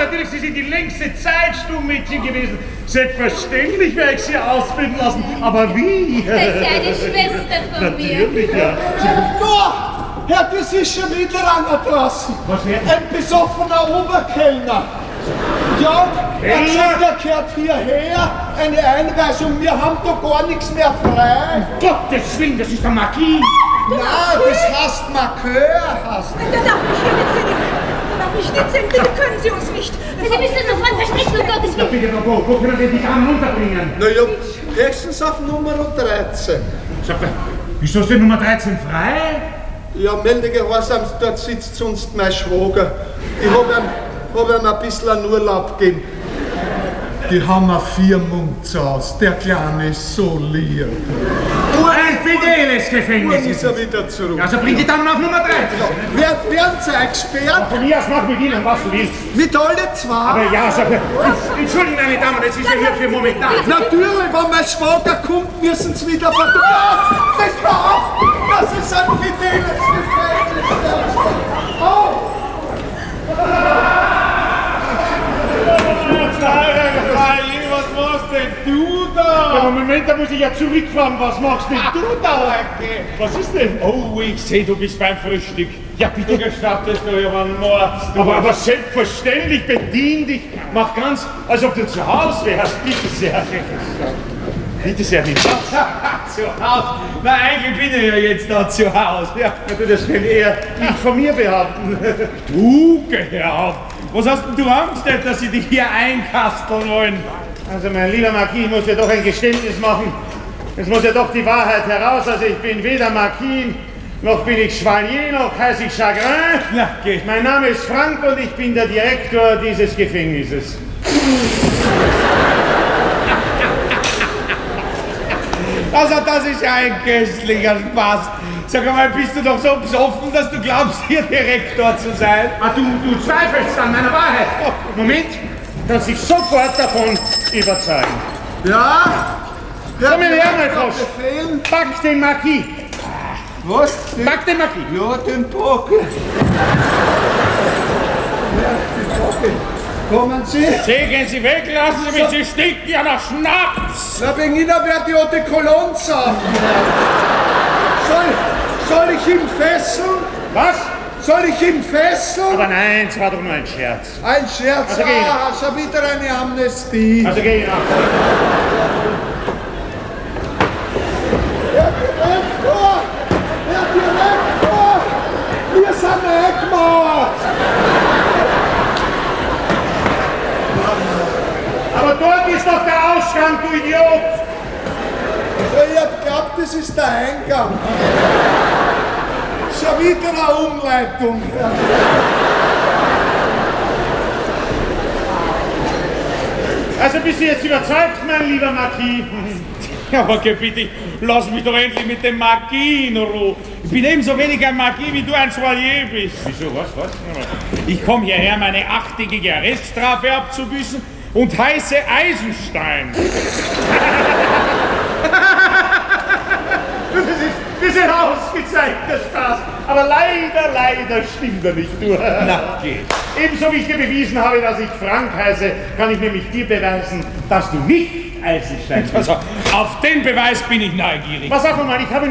natürlich, Sie sind die längste Zeit Stummmädchen gewesen. Selbstverständlich werde ich Sie ausbilden lassen, aber wie? Das ist ja eine Schwester von mir. Natürlich, ja. Herr, das ist schon wieder einer draußen. Was wäre? Ein besoffener Oberkellner. Ja, er hat gesagt, er gehört hierher. Eine Einweisung, wir haben da gar nichts mehr frei. Gottes Willen, das ist der Marquis. Nein, das heißt Markeur. Da darf ich hier nicht sehen. Da darf ich nicht sehen. Bitte können Sie uns nicht. Sie müssen uns sofort verstecken, um Gottes Ja, Willen. bitte, wo können wir die Damen unterbringen? Naja, höchstens auf Nummer 13. Sag mal, wieso ist die Nummer 13 frei? Ja, Meldegehorsams, dort sitzt sonst mein Schwager. Ich hab ihm ein bisschen einen Urlaub gegeben. Die haben ein Viermundshaus, der Kleine ist so lieb. Ein fideles Nun Gefängnis ist er wieder zurück. Also bring die Damen auf Nummer 13. Werden Sie eingesperrt? Von mir aus mach mit Ihnen, was du willst. Mit alle zwei? Aber ja, sag mal, entschuldigen meine Damen, das ist ja hier für momentan. Natürlich, wenn mein Schwager kommt, müssen Sie wieder fotografieren. Nicht auf! Das ist ein fideles Gefängnis. Oh! Was machst denn du da? Aber Moment, da muss ich ja zurückfragen, was machst denn du da? Was ist denn? Oh, ich sehe, du bist beim Frühstück. Ja, bitte gestattest du ja einen Mord. Aber selbstverständlich, bedien dich. Mach ganz, als ob du zu Hause wärst. Bitte sehr. Bitte sehr, nicht. Zu Hause? Na, eigentlich bin ich ja jetzt da zu Hause. Ja, du, das kann eher nicht von mir behaupten. Du, geh auf. Was hast denn du Angst, dass sie dich hier einkasteln wollen? Also, mein lieber Marquis, ich muss dir doch ein Geständnis machen. Es muss ja doch die Wahrheit heraus. Also, ich bin weder Marquis, noch bin ich Chevalier, noch heiße ich Chagrin. Na, geh. Mein Name ist Frank und ich bin der Direktor dieses Gefängnisses. Also, das ist ja ein köstlicher Spaß. Sag mal, bist du doch so besoffen, dass du glaubst, hier Direktor zu sein? Ah, du zweifelst an meiner Wahrheit. Moment, kannst dich sofort davon überzeugen. Ja? Komm her, mein Frosch. Befehl. Pack den Marquis. Was? Pack den Marquis. Ja, den Bockel. Kommen Sie? Gehen Sie weg, lassen Sie mich, Sie stinken ja nach Schnaps! Na, wegen Ihnen wird die Eau de Cologne saufen. Soll ich ihn fesseln? Was? Soll ich ihn fesseln? Aber nein, es war doch nur ein Scherz. Ein Scherz, Also geh. schon wieder eine Amnestie. Also geh nach. Herr Direktor! Herr Direktor! Wir sind eingemauert! Aber dort ist doch der Ausgang, du Idiot! Ich hab geglaubt, das ist der Eingang. Schon wieder eine Umleitung. Also bist du jetzt überzeugt, mein lieber Marquis? Ja, aber geh bitte, lass mich doch endlich mit dem Marquis in Ruhe. Ich bin ebenso wenig ein Marquis, wie du ein Chevalier bist. Wieso, was? Ich komme hierher, meine 8-tägige Arreststrafe abzubüßen und heiße Eisenstein. Das ist ein ausgezeichnter Spaß. Aber leider stimmt er nicht, du. Na, geh. Ebenso wie ich dir bewiesen habe, dass ich Frank heiße, kann ich nämlich dir beweisen, dass du nicht Eisenstein bist. Also, auf den Beweis bin ich neugierig. Pass auf einmal, ich habe